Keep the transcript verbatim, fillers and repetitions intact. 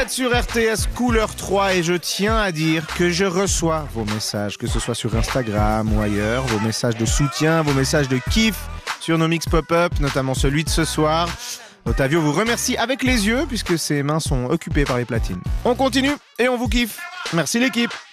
Sur R T S Couleur trois et je tiens à dire que je reçois vos messages, que ce soit sur Instagram ou ailleurs, vos messages de soutien, vos messages de kiff sur nos mix pop-up, notamment celui de ce soir. Otavio vous remercie avec les yeux puisque ses mains sont occupées par les platines. On continue et on vous kiffe. Merci l'équipe.